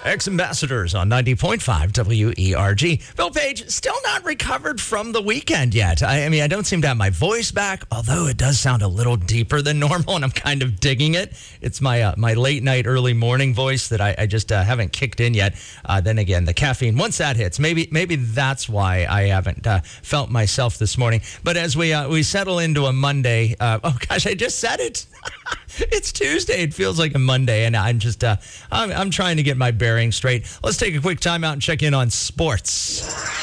Ex-Ambassadors on 90.5 WERG. Bill Page, still not recovered from the weekend yet. I mean, I don't seem to have my voice back, although it does sound a little deeper than normal, and I'm kind of digging it. It's my my late night, early morning voice that I just haven't kicked in yet. Then again, the caffeine, once that hits, maybe that's why I haven't felt myself this morning. But as we settle into a Monday, oh gosh, I just said it. It's Tuesday. It feels like a Monday, and I'm just I'm trying to get my bearings straight. Let's take a quick time out and check in on sports.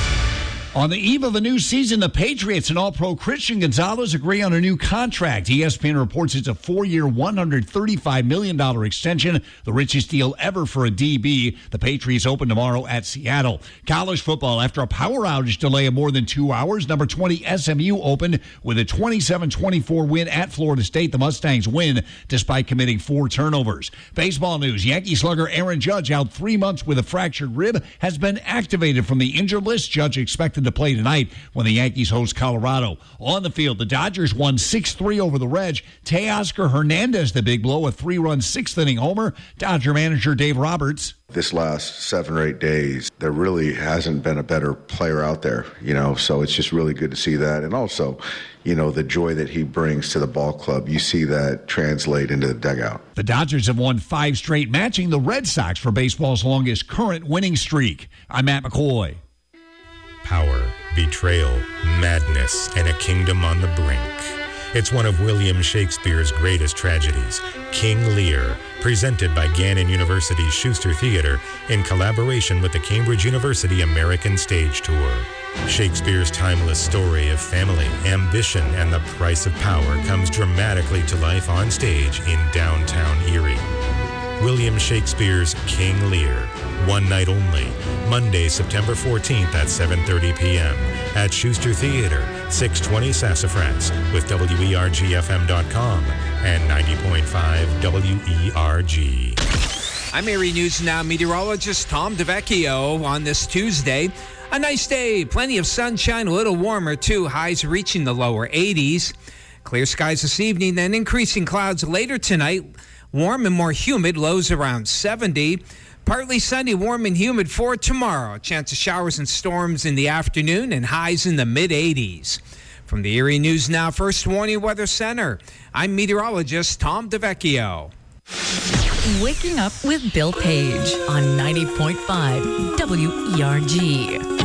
On the eve of a new season, the Patriots and All-Pro Christian Gonzalez agree on a new contract. ESPN reports it's a 4-year, $135 million extension, the richest deal ever for a DB. The Patriots open tomorrow at Seattle. College football, after a power outage delay of more than 2 hours, number 20 SMU opened with a 27-24 win at Florida State. The Mustangs win despite committing 4 turnovers. Baseball news, Yankee slugger Aaron Judge, out 3 months with a fractured rib, has been activated from the injured list. Judge expected to play tonight when the Yankees host Colorado. On the field, the Dodgers won 6-3 over the Reds. Teoscar Hernandez, the big blow, a 3-run 6th-inning homer. Dodger manager Dave Roberts. This last 7 or 8 days, there really hasn't been a better player out there, so it's just really good to see that. And also, the joy that he brings to the ball club, you see that translate into the dugout. The Dodgers have won 5 straight, matching the Red Sox for baseball's longest current winning streak. I'm Matt McCoy. Power, betrayal, madness, and a kingdom on the brink. It's one of William Shakespeare's greatest tragedies, King Lear, presented by Gannon University's Schuster Theater in collaboration with the Cambridge University American Stage Tour. Shakespeare's timeless story of family, ambition, and the price of power comes dramatically to life on stage in downtown Erie. William Shakespeare's King Lear, one night only, Monday, September 14th at 7:30 p.m. at Schuster Theater, 620 Sassafras, with WERGFM.com and 90.5 WERG. I'm Erie News Now meteorologist Tom DeVecchio on this Tuesday. A nice day, plenty of sunshine, a little warmer too, highs reaching the lower 80s. Clear skies this evening, then increasing clouds later tonight. Warm and more humid, lows around 70. Partly sunny, warm and humid for tomorrow. A chance of showers and storms in the afternoon and highs in the mid-80s. From the Erie News Now First Warning Weather Center, I'm meteorologist Tom DeVecchio. Waking up with Bill Page on 90.5 WERG.